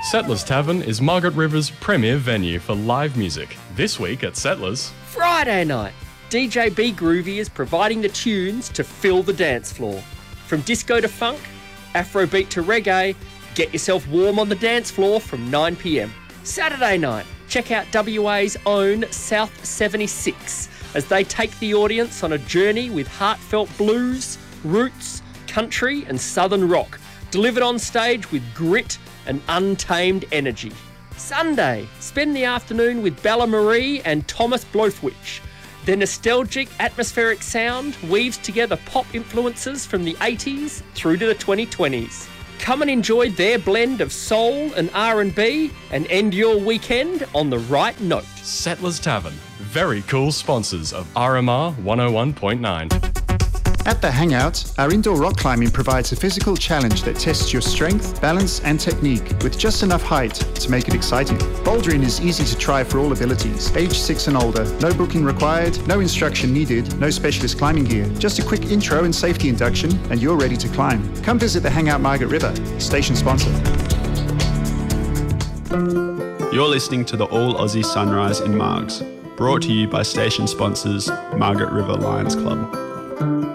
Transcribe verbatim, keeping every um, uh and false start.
Settlers Tavern is Margaret River's premier venue for live music. This week at Settlers... Friday night, D J B Groovy is providing the tunes to fill the dance floor. From disco to funk, Afrobeat to reggae, get yourself warm on the dance floor from nine p m. Saturday night, check out W A's own South seventy-six as they take the audience on a journey with heartfelt blues, roots, country and southern rock, delivered on stage with grit and untamed energy. Sunday, spend the afternoon with Bella Marie and Thomas Blofwich. Their nostalgic, atmospheric sound weaves together pop influences from the eighties through to the twenty twenties. Come and enjoy their blend of soul and R and B and end your weekend on the right note. Settlers Tavern, very cool sponsors of R M R one oh one point nine. At The Hangout, our indoor rock climbing provides a physical challenge that tests your strength, balance and technique with just enough height to make it exciting. Bouldering is easy to try for all abilities, age six and older, no booking required, no instruction needed, no specialist climbing gear, just a quick intro and safety induction and you're ready to climb. Come visit The Hangout Margaret River, station sponsor. You're listening to the All Aussie Sunrise in Margs, brought to you by station sponsors Margaret River Lions Club.